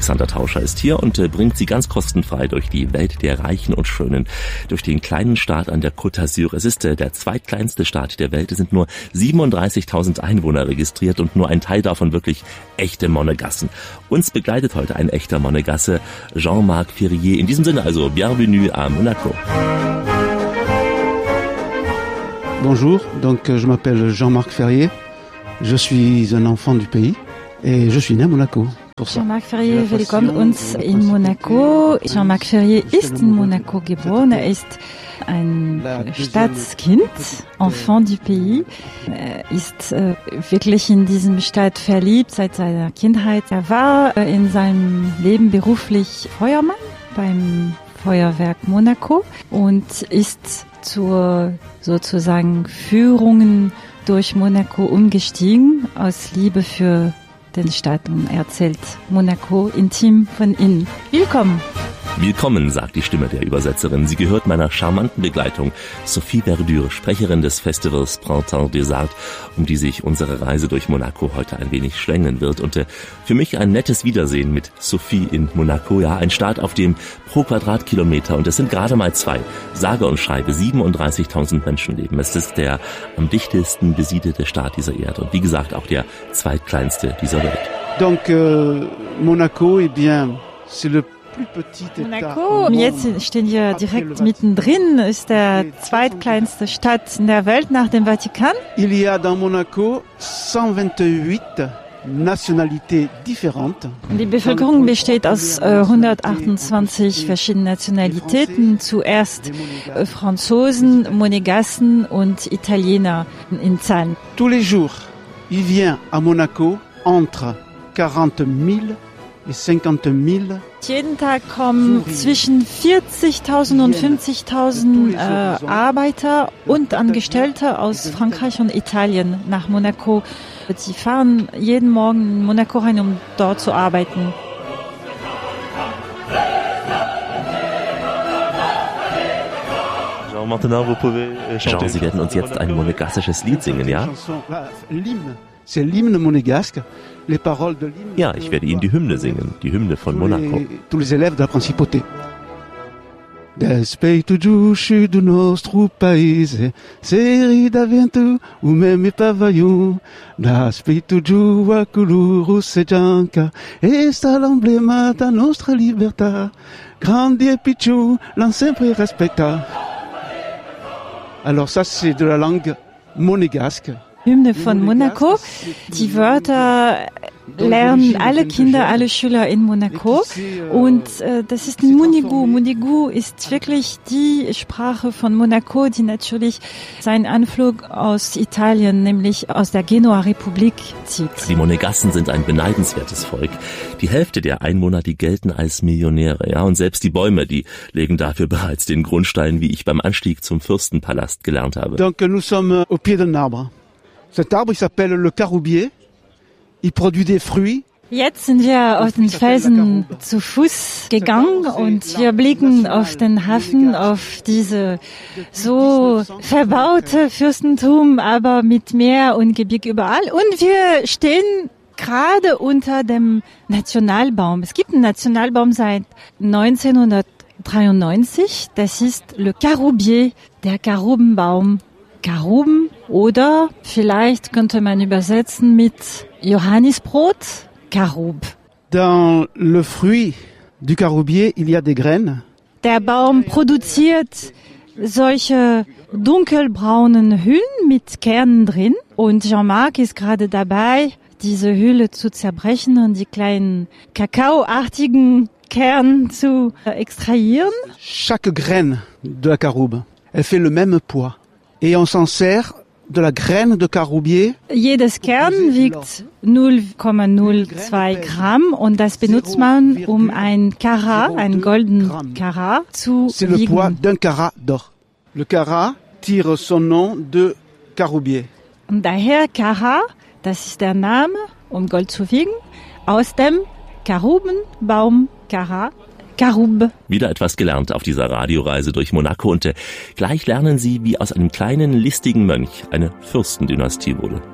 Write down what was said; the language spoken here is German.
Alexander Tauscher ist hier und bringt Sie ganz kostenfrei durch die Welt der Reichen und Schönen, durch den kleinen Staat an der Côte d'Azur. Es ist der zweitkleinste Staat der Welt. Es sind nur 37.000 Einwohner registriert und nur ein Teil davon wirklich echte Monegassen. Uns begleitet heute ein echter Monegasse, Jean-Marc Ferrier. In diesem Sinne also, bienvenue à Monaco. Bonjour, donc je m'appelle Jean-Marc Ferrier. Je suis un enfant du pays et je suis né à Monaco. Jean-Marc Ferrier willkommen uns in Monaco. Jean-Marc Ferrier ist in Monaco geboren. Er ist ein Stadtkind, Enfant du pays. Er ist wirklich in diesem Stadt verliebt seit seiner Kindheit. Er war in seinem Leben beruflich Feuermann beim Feuerwerk Monaco und ist zur sozusagen Führungen durch Monaco umgestiegen aus Liebe für den Stadt und erzählt Monaco intim von innen. Willkommen! Willkommen, sagt die Stimme der Übersetzerin. Sie gehört meiner charmanten Begleitung, Sophie Verdure, Sprecherin des Festivals Printemps des Arts, um die sich unsere Reise durch Monaco heute ein wenig schlängeln wird. Und für mich ein nettes Wiedersehen mit Sophie in Monaco. Ja, ein Staat, auf dem pro Quadratkilometer, und es sind gerade mal 2, sage und schreibe 37.000 Menschen leben. Es ist der am dichtesten besiedelte Staat dieser Erde und wie gesagt auch der zweitkleinste dieser Welt. Donc Monaco, eh bien, c'est le Monaco, jetzt stehen wir direkt mittendrin, ist der zweitkleinste Stadt in der Welt nach dem Vatikan. Il y a dans Monaco 128 nationalités différentes. Die Bevölkerung besteht aus 128 verschiedenen Nationalitäten, zuerst Franzosen, Monegassen und Italiener in Zahlen. Tous les jours, il vient à Monaco entre 40.000 et 50.000. Jeden Tag kommen zwischen 40.000 und 50.000 Arbeiter und Angestellte aus Frankreich und Italien nach Monaco. Sie fahren jeden Morgen in Monaco rein, um dort zu arbeiten. Jean, Sie werden uns jetzt ein monegassisches Lied singen, ja? C'est l'hymne monégasque. Les paroles de l'hymne. Ja, ich werde Ihnen die Hymne singen, die Hymne von Monaco. Tous les élèves de la principauté. Respeito giusto do nostro paese, serida vento, o meme pavaiu. Respeito giù a coloro sejanca, esta l'emblema da nostra libertà. Grandi e piccolo, l'on sempre respecta. Alors ça, c'est de la langue monégasque. Hymne von Monaco. Die Wörter lernen alle Kinder, alle Schüler in Monaco. Und das ist Munigu. Munigu ist wirklich die Sprache von Monaco, die natürlich seinen Anflug aus Italien, nämlich aus der Genua-Republik zieht. Die Monegassen sind ein beneidenswertes Volk. Die Hälfte der Einwohner, die gelten als Millionäre. Ja, und selbst die Bäume, die legen dafür bereits den Grundstein, wie ich beim Anstieg zum Fürstenpalast gelernt habe. Donc nous sommes au pied d'un arbre. Cet arbre, il s'appelle le caroubier. Il produit des fruits. Jetzt sind wir auf den Felsen zu Fuß gegangen und wir blicken auf den Hafen, auf diese so verbaute Fürstentum, aber mit Meer und Gebirge überall. Und wir stehen gerade unter dem Nationalbaum. Es gibt einen Nationalbaum seit 1993. Das ist le caroubier, der Karubenbaum. Karuben oder vielleicht könnte man übersetzen mit Johannisbrot, Karub. Dans le fruit du caroubier, il y a des graines. Der Baum produziert solche dunkelbraunen Hüllen mit Kernen drin und Jean-Marc ist gerade dabei, diese Hülle zu zerbrechen und die kleinen kakaoartigen Kerne zu extrahieren. Chaque graine de la caroube, elle fait le même poids. Et on s'en sert de la graine de caroubier. Jedes Kern wiegt 0,02 Gramm und das benutzt man, um ein Karat, ein golden Karat zu C'est le wiegen. poids d'un carat d'or. Le carat tire son nom de caroubier. Und daher Karat, das ist der Name, um Gold zu wiegen, aus dem Karubenbaum Karat. Karub. Wieder etwas gelernt auf dieser Radioreise durch Monaco und gleich lernen Sie, wie aus einem kleinen, listigen Mönch eine Fürstendynastie wurde.